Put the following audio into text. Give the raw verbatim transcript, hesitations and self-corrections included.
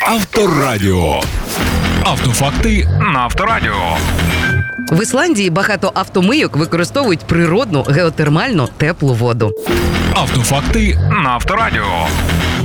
Авторадіо. Автофакти на Авторадіо. В Ісландії багато автомийок використовують природну геотермальну теплу воду. Автофакти на Авторадіо.